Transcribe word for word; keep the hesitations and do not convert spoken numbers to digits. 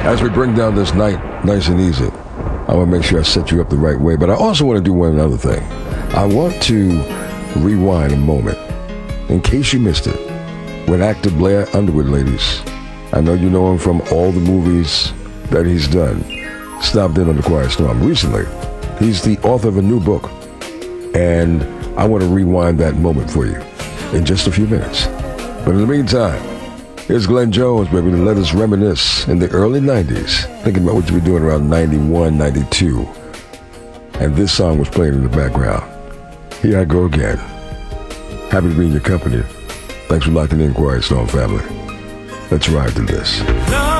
As we bring down this night nice and easy, I want to make sure I set you up the right way. But I also want to do one other thing. I want to rewind a moment, in case you missed it, with actor Blair Underwood, ladies. I know you know him from all the movies that he's done. Stopped in on the Quiet Storm recently. He's the author of a new book, and I want to rewind that moment for you in just a few minutes. But in the meantime, here's Glenn Jones, baby, to let us reminisce in the early nineties, thinking about what you were doing around ninety-one, ninety-two. And this song was playing in the background. Here I go again. Happy to be in your company. Thanks for locking in, Quiet Storm family. Let's ride to this.